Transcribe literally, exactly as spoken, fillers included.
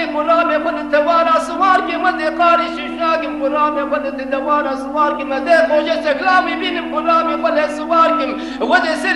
قرآن خود توارا سوار کی مدی قاری ششاکم قرآن خود توارا سوار کی مدی خوش سکلامی بینم قرآن خود سوار کم ود سر